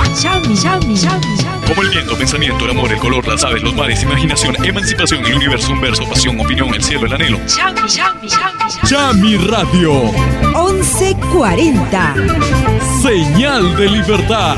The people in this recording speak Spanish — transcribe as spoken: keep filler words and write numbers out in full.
Xiaomi, Xiaomi, Xiaomi. Como el viento, pensamiento, el amor, el color, las aves, los mares, imaginación, emancipación, el universo, un verso, pasión, opinión, el cielo, el anhelo. Xiaomi, Xiaomi, Xiaomi, Xiaomi. Xiaomi Radio. once cuarenta. Señal de libertad.